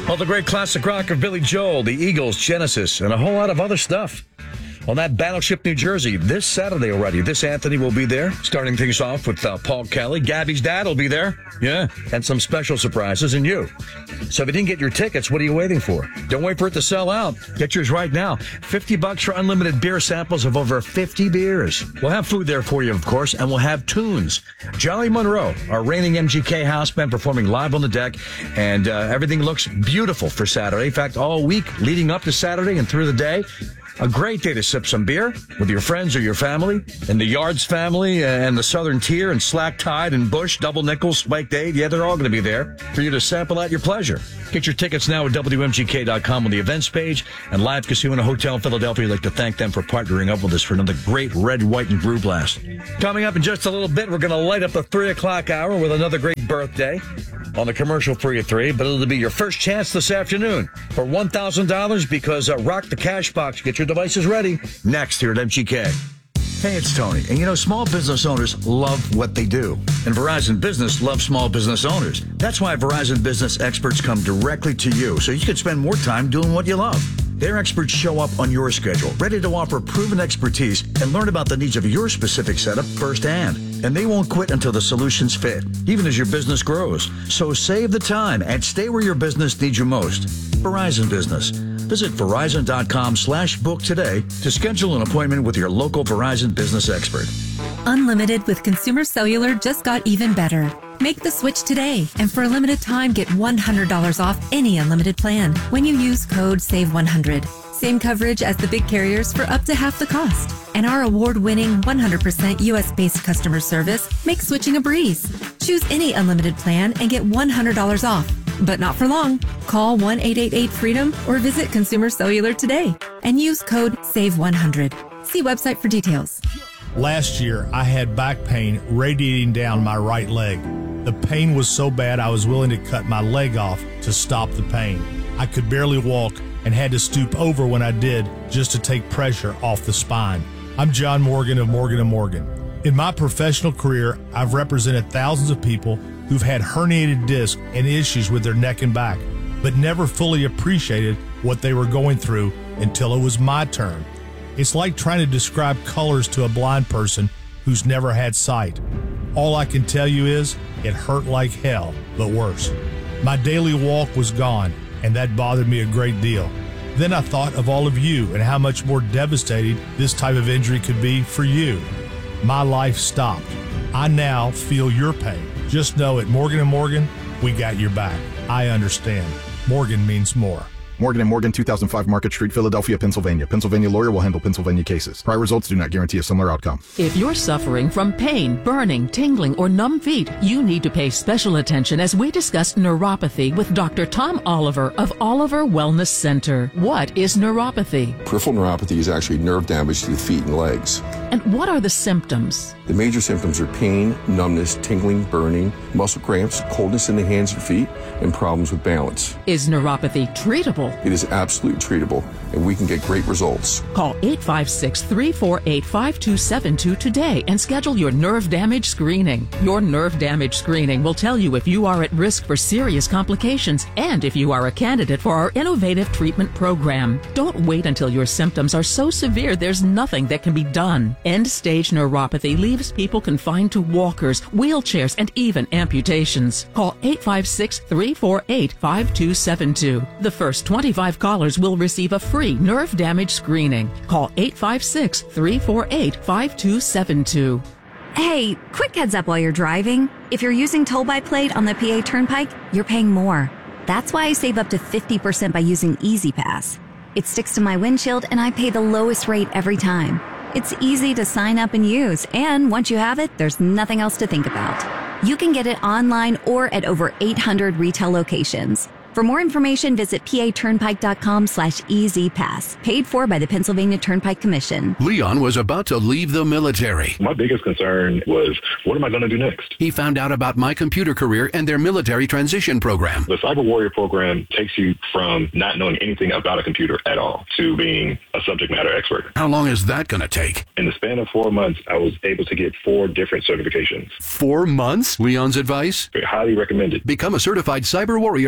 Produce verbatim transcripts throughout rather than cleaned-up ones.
All the great classic rock of Billy Joel, the Eagles, Genesis, and a whole lot of other stuff. On that Battleship, New Jersey, this Saturday already. This Anthony will be there, starting things off with uh, Paul Kelly. Gabby's dad will be there. Yeah. And some special surprises, and you. So if you didn't get your tickets, what are you waiting for? Don't wait for it to sell out. Get yours right now. fifty bucks for unlimited beer samples of over fifty beers. We'll have food there for you, of course, and we'll have tunes. Jolly Monroe, our reigning M G K house band, performing live on the deck, and uh, everything looks beautiful for Saturday. In fact, all week leading up to Saturday and through the day. A great day to sip some beer with your friends or your family. And the Yards family and the Southern Tier and Slack Tide and Bush, Double Nickel, Spiked Aid. Yeah, they're all going to be there for you to sample at your pleasure. Get your tickets now at W M G K dot com on the events page. And Live Casino Hotel in Philadelphia, we'd like to thank them for partnering up with us for another great Red, White, and Brew Blast. Coming up in just a little bit, we're going to light up the three o'clock hour with another great birthday on the commercial free at three, but it'll be your first chance this afternoon for one thousand dollars because uh, Rock the Cash Box. Get your devices ready. Next here at M G K. Hey, it's Tony. And you know, small business owners love what they do. And Verizon Business loves small business owners. That's why Verizon Business experts come directly to you so you can spend more time doing what you love. Their experts show up on your schedule, ready to offer proven expertise and learn about the needs of your specific setup firsthand. And they won't quit until the solutions fit, even as your business grows. So save the time and stay where your business needs you most. Verizon Business. Visit Verizon.com slash book today to schedule an appointment with your local Verizon Business expert. Unlimited with Consumer Cellular just got even better. Make the switch today, and for a limited time, get one hundred dollars off any unlimited plan when you use code save one hundred. Same coverage as the big carriers for up to half the cost. And our award-winning one hundred percent U S-based customer service makes switching a breeze. Choose any unlimited plan and get one hundred dollars off. But not for long. Call one eight eight eight freedom or visit Consumer Cellular today and use code save one hundred. See website for details. Last year, I had back pain radiating down my right leg. The pain was so bad I was willing to cut my leg off to stop the pain. I could barely walk and had to stoop over when I did just to take pressure off the spine. I'm John Morgan of Morgan and Morgan. In my professional career, I've represented thousands of people who've had herniated discs and issues with their neck and back, but never fully appreciated what they were going through until it was my turn. It's like trying to describe colors to a blind person who's never had sight. All I can tell you is it hurt like hell, but worse. My daily walk was gone, and that bothered me a great deal. Then I thought of all of you and how much more devastating this type of injury could be for you. My life stopped. I now feel your pain. Just know at Morgan and Morgan, we got your back. I understand. Morgan means more. Morgan and Morgan, two thousand five Market Street, Philadelphia, Pennsylvania. Pennsylvania lawyer will handle Pennsylvania cases. Prior results do not guarantee a similar outcome. If you're suffering from pain, burning, tingling, or numb feet, you need to pay special attention as we discuss neuropathy with Doctor Tom Oliver of Oliver Wellness Center. What is neuropathy? Peripheral neuropathy is actually nerve damage to the feet and legs. And what are the symptoms? The major symptoms are pain, numbness, tingling, burning, muscle cramps, coldness in the hands and feet, and problems with balance. Is neuropathy treatable? It is absolutely treatable, and we can get great results. Call eight five six, three four eight, five two seven two today and schedule your nerve damage screening. Your nerve damage screening will tell you if you are at risk for serious complications and if you are a candidate for our innovative treatment program. Don't wait until your symptoms are so severe there's nothing that can be done. End-stage neuropathy leaves people confined to walkers, wheelchairs, and even amputations. Call eight five six, three four eight, five two seven two. The first twenty-five callers will receive a free nerve damage screening. Call eight five six, three four eight, five two seven two. Hey, quick heads up while you're driving. If you're using toll by plate on the P A Turnpike, you're paying more. That's why I save up to fifty percent by using Easy Pass. It sticks to my windshield and I pay the lowest rate every time. It's easy to sign up and use, and once you have it, there's nothing else to think about. You can get it online or at over eight hundred retail locations. For more information, visit paturnpike.com slash easypass. Paid for by the Pennsylvania Turnpike Commission. Leon was about to leave the military. My biggest concern was, what am I going to do next? He found out about My Computer Career and their military transition program. The Cyber Warrior program takes you from not knowing anything about a computer at all to being a subject matter expert. How long is that going to take? In the span of four months, I was able to get four different certifications. Four months? Leon's advice? Highly recommended. Become a certified Cyber Warrior in just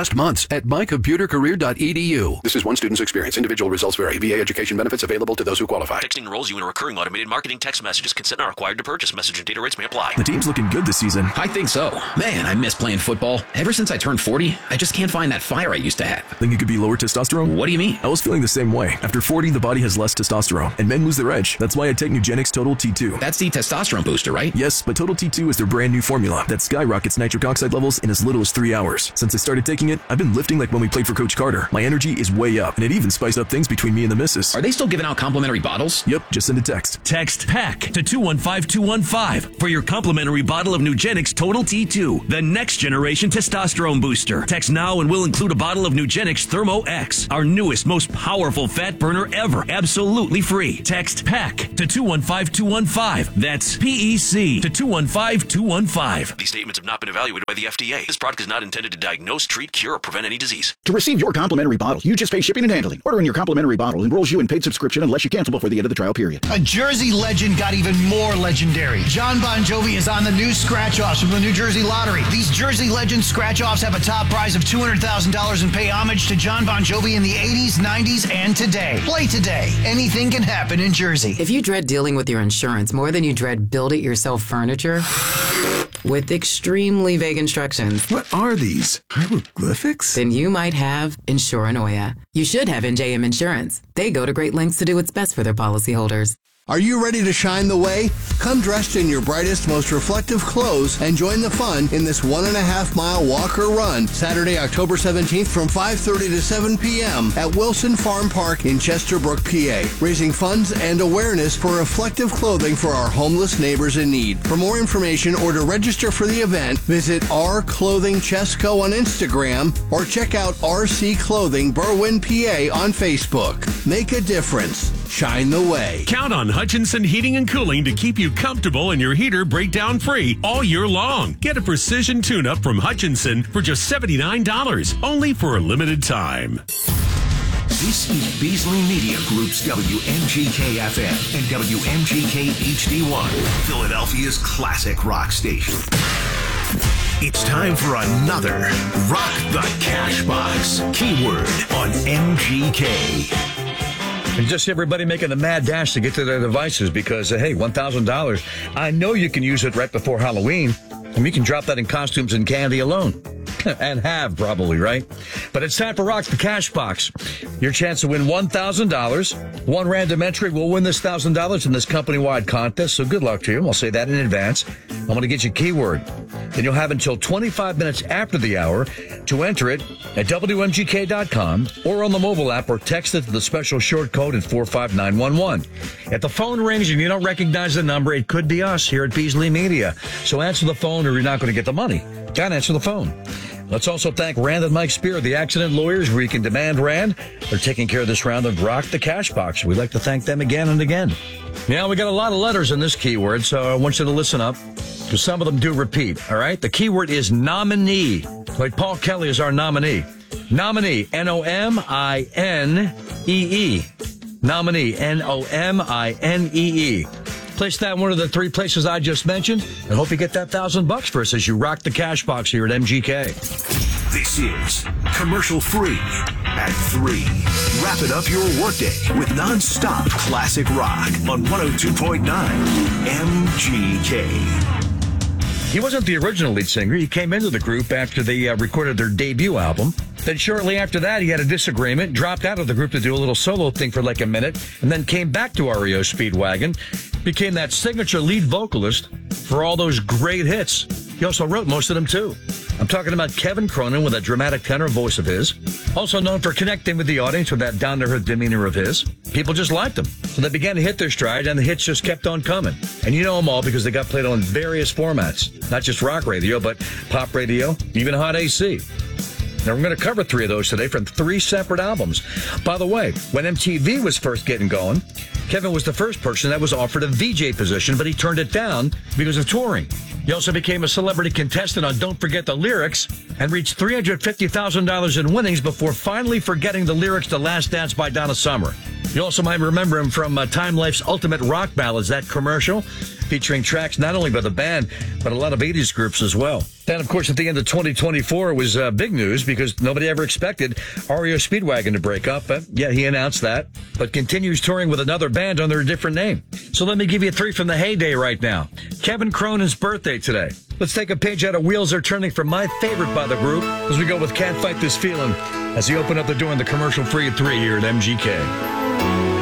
last months at my computer career dot e d u. This is one student's experience. Individual results vary. V A education benefits available to those who qualify. Texting enrolls you in a recurring automated marketing text messages. Consent not required to purchase. Message and data rates may apply. The team's looking good this season. I think so. Man, I miss playing football. Ever since I turned forty, I just can't find that fire I used to have. Think it could be lower testosterone? What do you mean? I was feeling the same way. After forty, the body has less testosterone, and men lose their edge. That's why I take Nugenix Total T two. That's the testosterone booster, right? Yes, but Total T two is their brand new formula that skyrockets nitric oxide levels in as little as three hours. Since I started taking it, I've been lifting like when we played for Coach Carter. My energy is way up, and it even spiced up things between me and the missus. Are they still giving out complimentary bottles? Yep, just send a text. Text PACK to two one five two one five for your complimentary bottle of Nugenix Total T two, the next generation testosterone booster. Text now and we'll include a bottle of Nugenix Thermo X, our newest, most powerful fat burner ever, absolutely free. Text PACK to two one five two one five. That's P E C to two one five two one five. These statements have not been evaluated by the F D A. This product is not intended to diagnose, treat, cure, or prevent any disease. To receive your complimentary bottle, you just pay shipping and handling. Ordering your complimentary bottle enrolls you in paid subscription unless you cancel before the end of the trial period. A Jersey legend got even more legendary. John Bon Jovi is on the new scratch-offs from the New Jersey Lottery. These Jersey Legend scratch-offs have a top prize of two hundred thousand dollars and pay homage to John Bon Jovi in the eighties, nineties, and today. Play today. Anything can happen in Jersey. If you dread dealing with your insurance more than you dread build-it-yourself furniture, with extremely vague instructions. What are these? Hieroglyphics? Then you might have Insuranoia. You should have N J M Insurance. They go to great lengths to do what's best for their policyholders. Are you ready to shine the way? Come dressed in your brightest, most reflective clothes and join the fun in this one and a half mile walk or run Saturday, October seventeenth from five thirty to seven p.m. at Wilson Farm Park in Chesterbrook, P A, raising funds and awareness for reflective clothing for our homeless neighbors in need. For more information or to register for the event, visit R Clothing Chesco on Instagram or check out R C Clothing Berwyn, P A on Facebook. Make a difference. Shine the way. Count on Hutchinson Heating and Cooling to keep you comfortable and your heater breakdown free all year long. Get a precision tune-up from Hutchinson for just seventy-nine dollars, only for a limited time. This is Beasley Media Group's W M G K F M and W M G K H D one, Philadelphia's classic rock station. It's time for another Rock the Cash Box keyword on M G K. And just everybody making the mad dash to get to their devices because, uh, hey, one thousand dollars. I know you can use it right before Halloween. And you can drop that in costumes and candy alone. And have, probably, right? But it's time for Rock the Cash Box. Your chance to win one thousand dollars. One random entry will win this one thousand dollars in this company-wide contest, so good luck to you. I'll say that in advance. I'm going to get you a keyword. Then you'll have until twenty-five minutes after the hour to enter it at W M G K dot com or on the mobile app or text it to the special short code at four five nine one one. If the phone rings and you don't recognize the number, it could be us here at Beasley Media. So answer the phone or you're not going to get the money. Gotta answer the phone. Let's also thank Rand and Mike Spear, the accident lawyers, where you can demand Rand. They're taking care of this round of Rock the Cash Box. We'd like to thank them again and again. Now, we got a lot of letters in this keyword, so I want you to listen up, because some of them do repeat, all right? The keyword is nominee, like Paul Kelly is our nominee. Nominee, N O M I N E E. Nominee, N O M I N E E. Place that in one of the three places I just mentioned, and hope you get that thousand bucks for us as you rock the cash box here at M G K. This is Commercial Free at three. Wrap it up your workday with non-stop classic rock on one oh two point nine M G K. He wasn't the original lead singer. He came into the group after they uh, recorded their debut album. Then shortly after that, he had a disagreement, dropped out of the group to do a little solo thing for like a minute, and then came back to R E O Speedwagon, became that signature lead vocalist for all those great hits. He also wrote most of them, too. I'm talking about Kevin Cronin with that dramatic tenor voice of his. Also known for connecting with the audience with that down-to-earth demeanor of his. People just liked him. So they began to hit their stride, and the hits just kept on coming. And you know them all because they got played on various formats. Not just rock radio, but pop radio, even hot A C. Now, we're going to cover three of those today from three separate albums. By the way, when M T V was first getting going, Kevin was the first person that was offered a V J position, but he turned it down because of touring. He also became a celebrity contestant on Don't Forget the Lyrics and reached three hundred fifty thousand dollars in winnings before finally forgetting the lyrics to Last Dance by Donna Summer. You also might remember him from uh, Time Life's Ultimate Rock Ballads, that commercial, featuring tracks not only by the band, but a lot of eighties groups as well. Then, of course, at the end of twenty twenty-four was uh, big news because nobody ever expected R E O Speedwagon to break up. But yeah, he announced that, but continues touring with another band under a different name. So let me give you three from the heyday right now. Kevin Cronin's birthday today. Let's take a page out of Wheels Are Turning from my favorite by the group as we go with Can't Fight This Feeling as he opened up the door in the commercial free at three here at M G K.